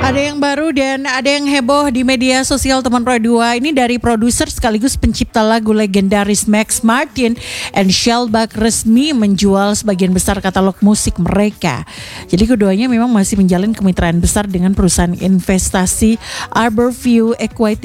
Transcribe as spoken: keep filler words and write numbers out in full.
Ada yang baru dan ada yang heboh di media sosial teman Pro dua. Ini dari produser sekaligus pencipta lagu legendaris Max Martin and Shellback resmi menjual sebagian besar katalog musik mereka. Jadi keduanya memang masih menjalin kemitraan besar dengan perusahaan investasi Arborview Equity